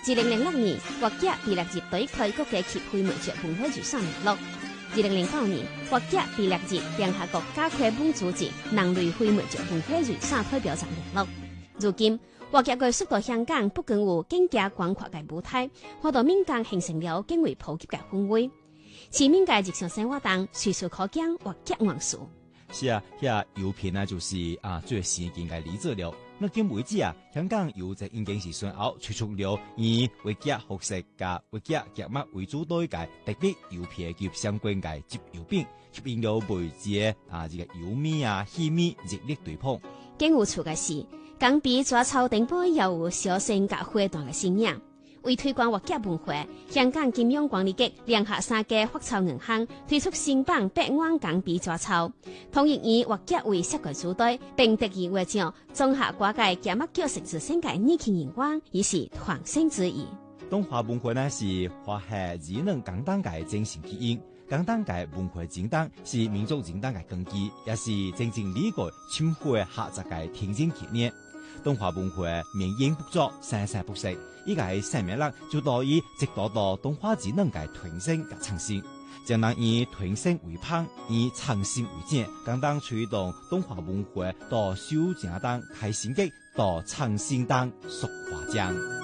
2006年，獲夾被列入對台國家級非物質文化遺產名錄。2009年，獲夾被列入聯合國教科文組織人類非物質文化遺產代表作名錄。如今，獲夾嘅速度香港不僅有更加廣闊嘅舞台，我到民間形成了更為普及嘅氛圍。市民嘅日常生活中隨處可見獲夾元素。 是啊，郵片啊，就是最先見嘅例子了。那今為止香港郵政已經是先後推出了以獲夾服飾加獲夾夾物為主對嘅特別郵票及相關嘅接郵品，吸引了媒介這個郵迷戲迷熱烈追捧。 更有趣嘅是，港幣紙鈔頂部又有小型嘅花段嘅身影。為推廣獲夾文化，香港金融管理局聯合3家發鈔銀行推出新版100萬港幣紙鈔，同意以獲夾為設計主題，並特意為將綜合掛界夾物叫成自身嘅年輕人光，以是創新之意。 東華文化呢是華夏智能港黨嘅精神基因，港黨嘅文化政黨是民族政黨嘅根基，也是真正理解侵華合作嘅天經地義。東華文化綿延不絕，生生不息，依個生命力就在於直到東華智能嘅傳承及創新，將能以傳承為棒，以創新為正，港黨推動東華文化到修正黨開新機，到創新黨塑花漿。